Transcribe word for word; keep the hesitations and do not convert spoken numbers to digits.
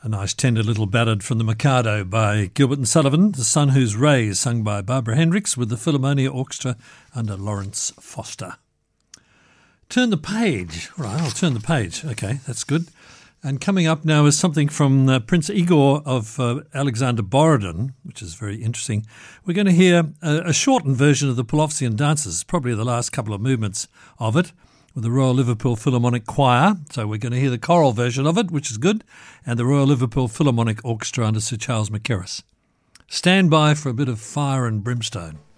A nice tender little ballad from the Mikado by Gilbert and Sullivan, The Sun Whose Rays, sung by Barbara Hendricks with the Philharmonia Orchestra under Lawrence Foster. Turn the page. Right, I'll turn the page. Okay, that's good. And coming up now is something from uh, Prince Igor of uh, Alexander Borodin, which is very interesting. We're going to hear a, a shortened version of the Polovtsian Dances, probably the last couple of movements of it, with the Royal Liverpool Philharmonic Choir. So we're going to hear the choral version of it, which is good, and the Royal Liverpool Philharmonic Orchestra under Sir Charles Mackerras. Stand by for a bit of Fire and Brimstone.